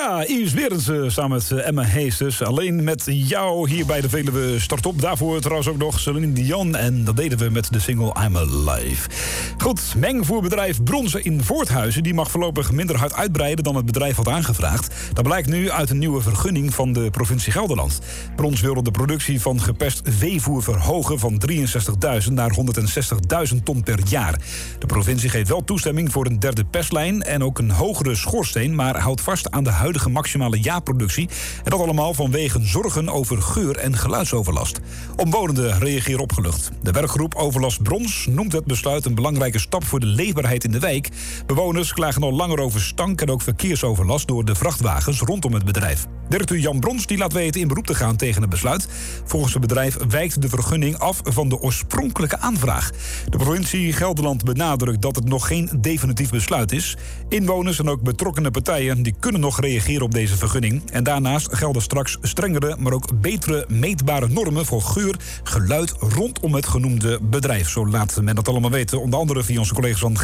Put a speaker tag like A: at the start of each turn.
A: Ja, Yves Berendsen samen met Emma Heesters. Alleen met jou hier bij de Veluwe Start-op. Daarvoor trouwens ook nog Celine Dion. En dat deden we met de single I'm Alive. Goed, mengvoerbedrijf Bronzen in Voorthuizen... die mag voorlopig minder hard uitbreiden dan het bedrijf had aangevraagd. Dat blijkt nu uit een nieuwe vergunning van de provincie Gelderland. Brons wilde de productie van gepest veevoer verhogen... van 63.000 naar 160.000 ton per jaar. De provincie geeft wel toestemming voor een derde pestlijn... en ook een hogere schoorsteen... maar houdt vast aan de huidige maximale jaarproductie. En dat allemaal vanwege zorgen over geur- en geluidsoverlast. Omwonenden reageren opgelucht. De werkgroep Overlast Brons noemt het besluit een belangrijke stap voor de leefbaarheid in de wijk. Bewoners klagen al langer over stank en ook verkeersoverlast door de vrachtwagens rondom het bedrijf. Directeur Jan Brons die laat weten in beroep te gaan tegen het besluit. Volgens het bedrijf wijkt de vergunning af van de oorspronkelijke aanvraag. De provincie Gelderland benadrukt dat het nog geen definitief besluit is. Inwoners en ook betrokkenen partijen die kunnen nog reageren op deze vergunning. En daarnaast gelden straks strengere, maar ook betere meetbare normen voor geur, geluid rondom het genoemde bedrijf. Zo laat men dat allemaal weten, onder andere via onze collega's van